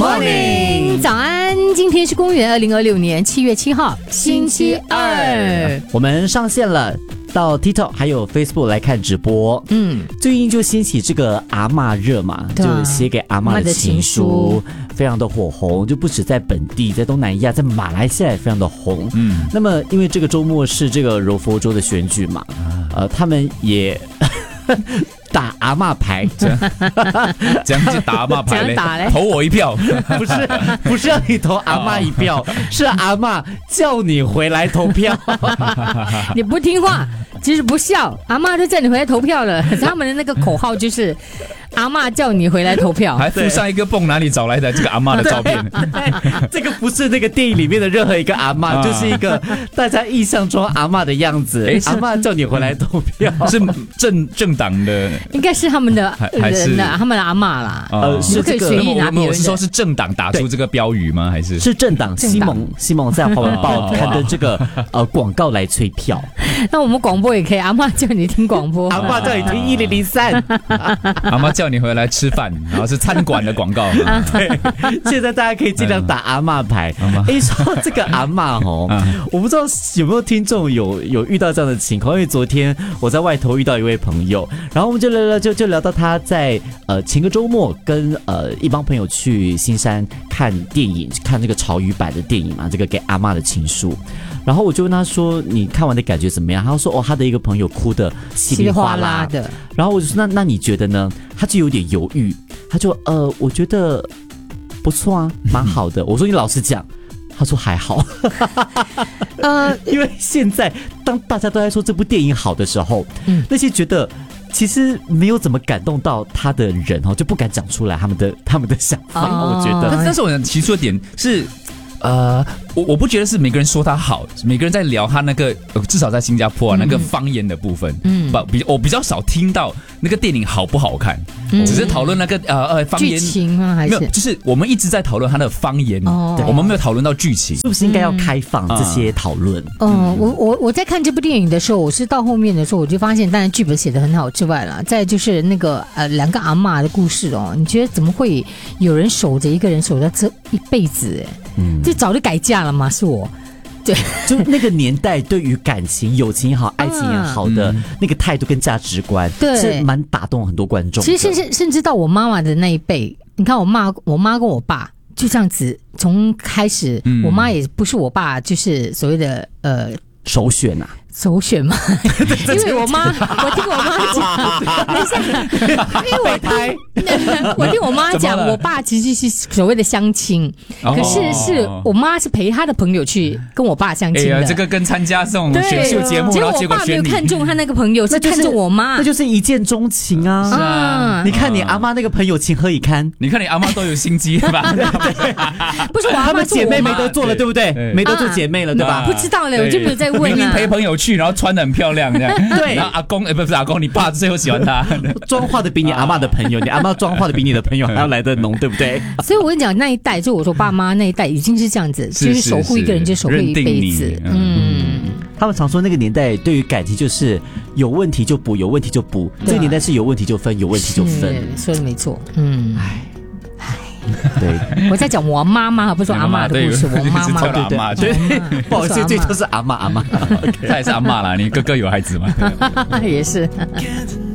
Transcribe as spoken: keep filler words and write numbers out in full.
Morning， 早安！今天是公元二零二六年七月七号，星期二。 我们上线了，到 TikTok 还有 Facebook 来看直播。嗯，最近就兴起这个阿嬷热嘛，就写给阿嬷的情书，非常的火红，就不止在本地，在东南亚，在马来西亚也非常的红。嗯，那么因为这个周末是这个柔佛州的选举嘛，呃，他们也打阿嬷牌， 这样去打阿嬷牌嘞？ 打嘞？ 投我一票， 不是不是让你投阿嬷一票，是阿嬷叫你回来投票。 你不听话，其实不孝，阿嬷就叫你回来投票了。他们的那个口号就是阿嬷叫你回来投票， 还附上一个蹦哪里找来的这个阿嬷的照片。 这个不是那个电影里面的任何一个阿嬷，啊、就是一个大家印象中阿嬷的样子。阿嬷叫你回来投票， 是政政党的。 应该是他们的人的，他们的阿嬷啦。 呃，是可以随意拿别人的。 我是说，是政党打出这个标语吗？还是是政党？西蒙西蒙在华文报刊的这个呃广告来催票。 那我们广播也可以，阿嬷叫你听广播， 阿嬷叫你听一零零三， 阿嬷叫你回来吃饭，然后是餐馆的广告。 对，现在大家可以尽量打阿嬷牌。哎，说这个阿嬷哦，我不知道有没有听众有有遇到这样的情况，因为昨天我在外头遇到一位朋友，然后我们就聊聊就就聊到他在呃前个周末跟呃一帮朋友去新山看电影，看这个潮语版的电影嘛，这个给阿嬷的情书。然后我就问他说：“你看完的感觉怎么样？”他说：“哦，他的一个朋友哭得稀里哗啦的。”然后我就说：“那那你觉得呢？”他就有点犹豫，他就呃，我觉得不错啊，蛮好的。我说：“你老实讲。”他说还好，呃，因为现在当大家都在说这部电影好的时候，嗯，那些觉得其实没有怎么感动到他的人哦，就不敢讲出来他们的他们的想法。哦、我觉得， 但是我想提出的点是，呃，我我不觉得是每个人说他好，每个人在聊他那个，至少在新加坡啊、嗯、那个方言的部分，嗯，不比我比较少听到那个电影好不好看。嗯、只是讨论那个呃呃方言剧情吗？还是没有？就是我们一直在讨论他的方言，哦、我们没有讨论到剧情， 是不是应该要开放这些讨论？ 嗯，嗯我我我在看这部电影的时候，我是到后面的时候，我就发现，当然剧本写得很好之外啦，再就是那个呃两个阿嬷的故事哦，你觉得怎么会有人守着一个人守到这一辈子？嗯，这早就改嫁了嘛，是我。对， 就那个年代对于感情、友情也好、爱情也好的那个态度跟价值观，对，是蛮打动很多观众。 其实甚至甚至到我妈妈的那一辈，你看我妈、我妈跟我爸就这样子，从开始，嗯、我妈也不是我爸，就是所谓的呃首选啊。 首选嘛，因为我妈，我听我妈讲，等一下，因为我听我听我妈讲，我爸其实是所谓的相亲，哦、可是是我妈是陪她的朋友去跟我爸相亲的。 哎呀，这个跟参加这种选秀节目，然后结果我爸没有看中他那个朋友，是看中我妈， 那就是一见钟情啊！是啊，你看你阿妈那个朋友情何以堪？ 你看你阿妈都有心机吧？ 不是我阿妈， 他们姐妹没得做了，对不对？没得做姐妹了，对吧？ 不知道了，我就没有再问了。 明明陪朋友去，然后穿得很漂亮，这样。对，然后阿公，哎，不是阿公，你爸最后喜欢他， 妆化的比你阿嬷的朋友，你阿嬷妆化的比你的朋友还要来得浓，对不对？ 所以我跟你讲，那一代就我说爸妈那一代已经是这样子，就是守护一个人就守护一辈子。嗯， 他们常说那个年代对于感情就是有问题就补，有问题就补。这个年代是有问题就分，有问题就分。 说的没错。嗯， 唉。对， 我在讲我妈妈，不是说阿嬷的故事。我妈妈， 对对对，不好意思，这都是阿嬷阿嬷， 她也是阿嬷啦。你哥哥有孩子吗？ 也是。